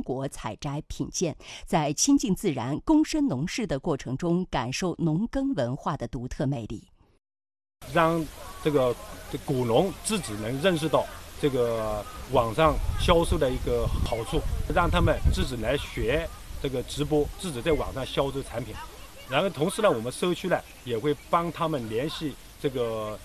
果采摘品鉴，在亲近自然、躬身农事的过程中，感受农耕文化的独特魅力。 让这个果农自己能认识到这个网上销售的一个好处，让他们自己来学这个直播，自己在网上销售产品。然后同时呢，我们社区呢也会帮他们联系这个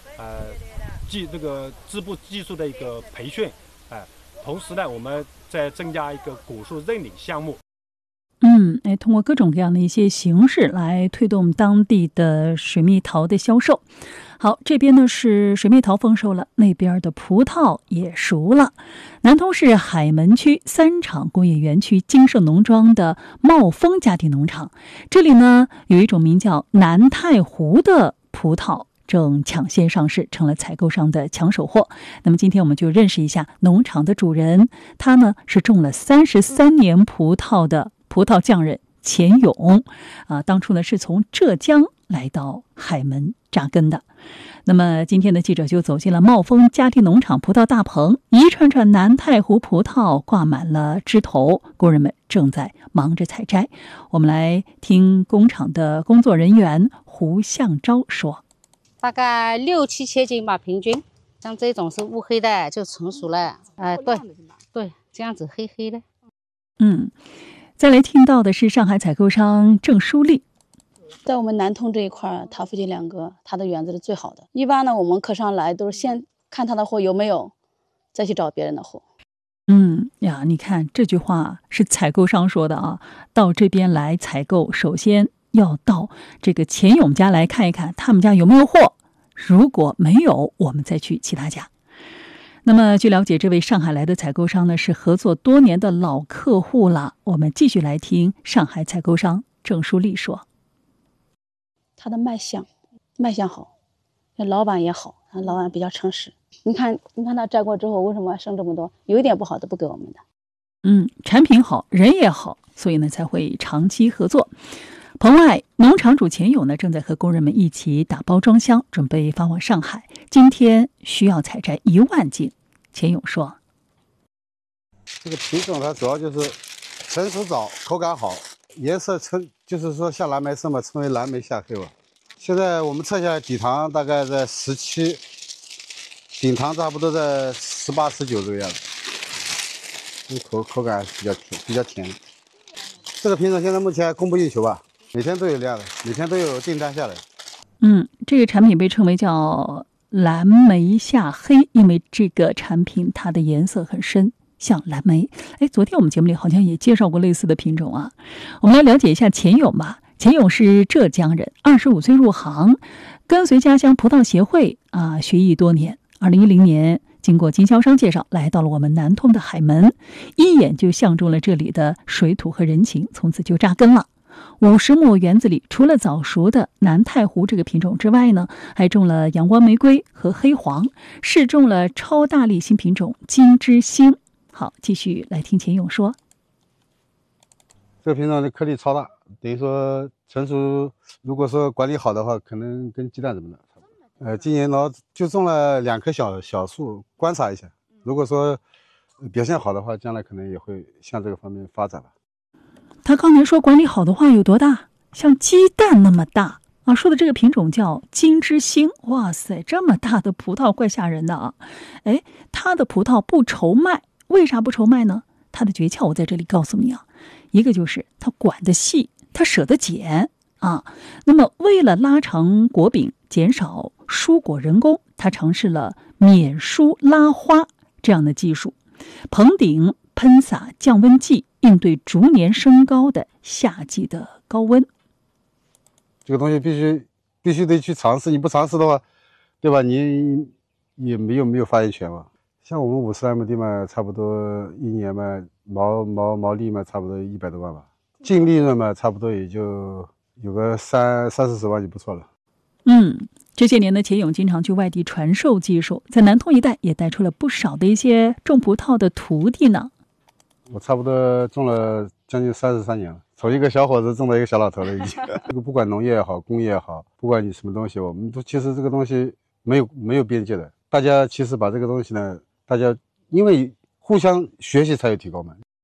织布技术的一个培训，同时呢，我们再增加一个果树认领项目。 通过各种各样的一些形式来推动当地的水蜜桃的销售。好，这边呢是水蜜桃丰收了，那边的葡萄也熟了。南通市海门区三厂工业园区金盛农庄的茂丰家庭农场，这里呢有一种名叫南太湖的葡萄正抢先上市，成了采购商的抢手货。那么今天我们就认识一下农场的主人，他呢是种了33年葡萄的葡萄匠人钱勇，当初呢是从浙江来到海门扎根的。那么今天的记者就走进了茂丰家庭农场葡萄大棚，一串串南太湖葡萄挂满了枝头，工人们正在忙着采摘。我们来听工厂的工作人员胡向昭说， 大概6、7千斤吧，平均。像这种是乌黑的就成熟了，对，这样子黑黑的。 再来听到的是上海采购商郑淑丽。 在我们南通这一块，他附近2个，他的园子是最好的。一般呢，我们客商来都是先看他的货有没有，再去找别人的货。 你看这句话是采购商说的啊，到这边来采购，首先要到这个钱勇家来看一看他们家有没有货，如果没有，我们再去其他家。那么据了解，这位上海来的采购商呢是合作多年的老客户了。我们继续来听上海采购商郑淑丽说， 他的卖相好，老板也好，老板比较诚实。你看他摘过之后为什么剩这么多，有一点不好都不给我们的。 产品好，人也好，所以呢才会长期合作。棚外，农场主钱勇呢正在和工人们一起打包装箱，准备发往上海。今天需要采摘1万斤。钱勇说， 这个品种它主要就是成熟早，口感好，颜色就是说像蓝莓色嘛，称为蓝莓下黑吧。现在我们测下来底糖大概在17，顶糖差不多在18、19这个样子，口感比较甜。这个品种现在目前供不应求吧，每天都有量的，每天都有订单下来。 这个产品被称为叫蓝莓下黑，因为这个产品它的颜色很深，像蓝莓。昨天我们节目里好像也介绍过类似的品种啊。我们来了解一下钱勇吧。钱勇是浙江人，25岁入行，跟随家乡葡萄协会学艺多年。2010年经过经销商介绍，来到了我们南通的海门，一眼就相中了这里的水土和人情，从此就扎根了。50亩园子里，除了早熟的南太湖这个品种之外呢，还种了阳光玫瑰和黑黄，试种了超大粒新品种金之星。好，继续来听钱勇说， 这个品种的颗粒超大，等于说成熟，如果说管理好的话，可能跟鸡蛋这么大差不多。今年呢就种了2棵小树，观察一下，如果说表现好的话，将来可能也会向这个方面发展吧。 他刚才说管理好的话有多大？像鸡蛋那么大啊！说的这个品种叫金之星。哇塞，这么大的葡萄怪吓人的啊！它的葡萄不愁卖，为啥不愁卖呢？它的诀窍我在这里告诉你啊，一个就是它管得细，它舍得剪啊。那么为了拉长果柄，减少疏果人工，它尝试了免疏拉花这样的技术，棚顶喷洒降温剂，应对逐年升高的夏季的高温。 这个东西必须得去尝试，你不尝试的话，对吧？你也没有发言权嘛。像我们50来亩地嘛，差不多一年嘛，毛利嘛，差不多100多万吧，净利润嘛，差不多也就有个30-40万就不错了。 这些年呢，钱勇经常去外地传授技术，在南通一带也带出了不少的一些种葡萄的徒弟呢。 我差不多种了将近33年了，从一个小伙子种到一个小老头了已经。这个不管农业也好，工业也好，不管你什么东西，我们都其实这个东西没有边界的。大家其实把这个东西呢，大家因为互相学习才有提高嘛。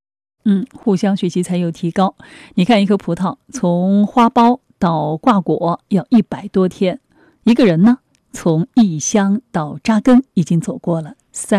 互相学习才有提高。你看一颗葡萄从花苞到挂果要100多天，一个人呢从异乡到扎根已经走过了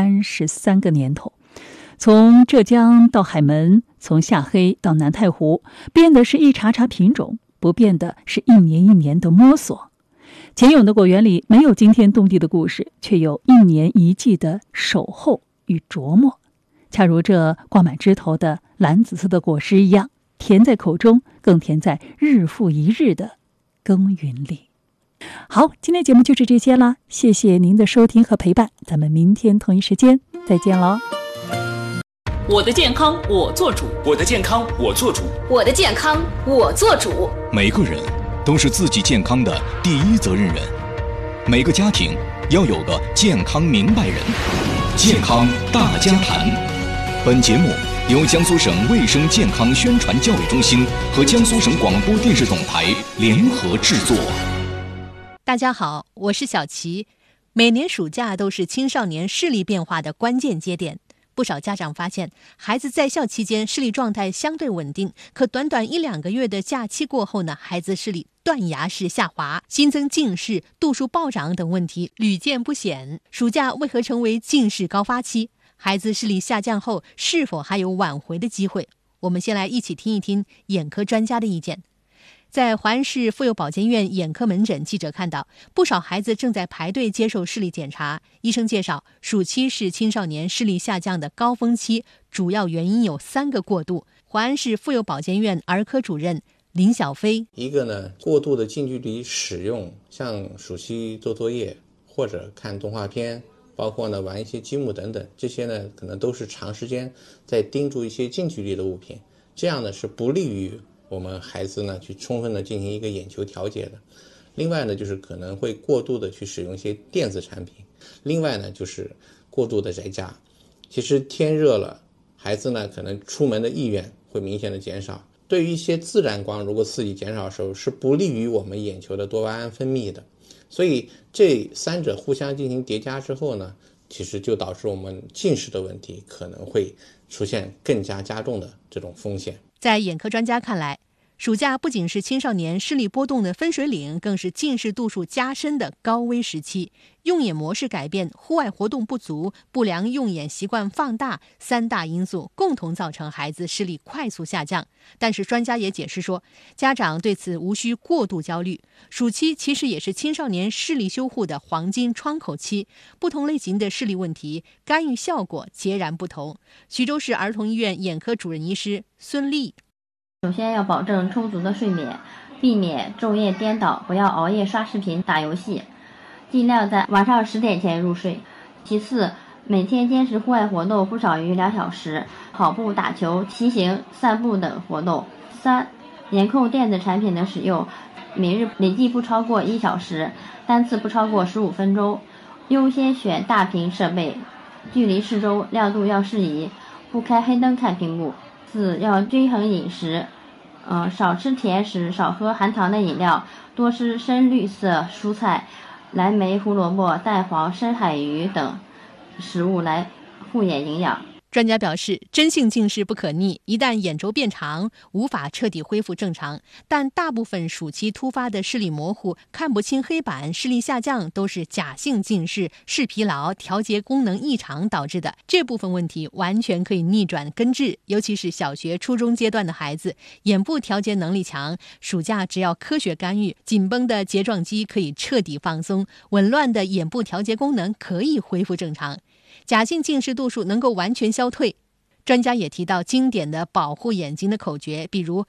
33个年头。从浙江到海门，从下黑到南太湖，变的是一茬茬品种，不变的是一年一年的摸索。钱勇的果园里没有惊天动地的故事，却有1年1季的守候与琢磨，恰如这挂满枝头的蓝紫色的果实一样，甜在口中，更甜在日复一日的耕耘里。好，今天节目就是这些啦，谢谢您的收听和陪伴，咱们明天同一时间再见喽。 我的健康我做主， 我的健康我做主， 我的健康我做主。 每个人都是自己健康的第一责任人，每个家庭要有个健康明白人。健康大家谈。本节目由江苏省卫生健康宣传教育中心和江苏省广播电视总台联合制作。 大家好，我是小琪。每年暑假都是青少年视力变化的关键节点。不少家长发现，孩子在校期间视力状态相对稳定，可短短1-2个月的假期过后呢，孩子视力断崖式下滑，新增近视、度数暴涨等问题屡见不鲜。暑假为何成为近视高发期？孩子视力下降后，是否还有挽回的机会？我们先来一起听一听眼科专家的意见。在淮安市妇幼保健院眼科门诊，记者看到不少孩子正在排队接受视力检查。医生介绍，暑期是青少年视力下降的高峰期，主要原因有3个过度。淮安市妇幼保健院儿科主任林小飞， 一个呢，过度的近距离使用，像暑期做作业或者看动画片，包括呢玩一些积木等等，这些呢可能都是长时间在盯住一些近距离的物品，这样呢是不利于我们孩子呢去充分的进行一个眼球调节的。另外呢，就是可能会过度的去使用一些电子产品。另外呢，就是过度的在家。其实天热了，孩子呢可能出门的意愿会明显的减少。对于一些自然光如果刺激减少的时候，是不利于我们眼球的多巴胺分泌的。所以这3者互相进行叠加之后呢，其实就导致我们近视的问题可能会出现更加加重的这种风险。 在眼科专家看来，暑假不仅是青少年视力波动的分水岭，更是近视度数加深的高危时期。用眼模式改变、户外活动不足、不良用眼习惯放大3大因素共同造成孩子视力快速下降。但是专家也解释说，家长对此无需过度焦虑。暑期其实也是青少年视力修护的黄金窗口期，不同类型的视力问题干预效果截然不同。徐州市儿童医院眼科主任医师孙丽， 首先要保证充足的睡眠，避免昼夜颠倒，不要熬夜刷视频打游戏，尽量在晚上10点前入睡。其次，每天坚持户外活动不少于2小时，跑步、打球、骑行、散步等活动。3、严控电子产品的使用，每日累计不超过1小时，单次不超过15分钟，优先选大屏设备，距离适中，亮度要适宜，不开黑灯看屏幕。4、要均衡饮食，少吃甜食，少喝含糖的饮料，多吃深绿色蔬菜，蓝莓、胡萝卜、蛋黄、深海鱼等食物来护眼营养。 专家表示，真性近视不可逆，一旦眼轴变长，无法彻底恢复正常。但大部分暑期突发的视力模糊、看不清黑板、视力下降，都是假性近视、视疲劳、调节功能异常导致的。这部分问题完全可以逆转根治，尤其是小学、初中阶段的孩子，眼部调节能力强，暑假只要科学干预，紧绷的睫状肌可以彻底放松，紊乱的眼部调节功能可以恢复正常。假性近视度数能够完全消退。专家也提到经典的保护眼睛的口诀，比如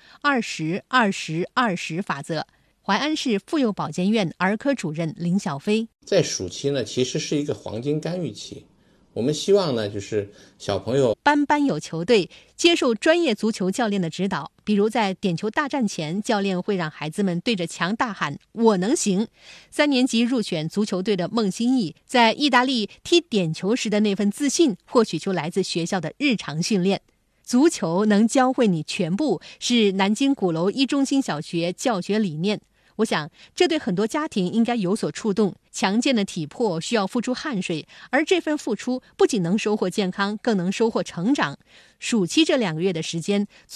20-20-20法则。淮安市妇幼保健院儿科主任林小飞， 在暑期呢，其实是一个黄金干预期。我们希望呢，就是小朋友班有球队，接受专业足球教练的指导。比如在点球大战前，教练会让孩子们对着墙大喊“我能行”。3年级入选足球队的孟欣义，在意大利踢点球时的那份自信，或许就来自学校的日常训练。足球能教会你全部，是南京鼓楼一中心小学教学理念。 我想，这对很多家庭应该有所触动。强健的体魄需要付出汗水，而这份付出不仅能收获健康，更能收获成长。暑期这2个月的时间，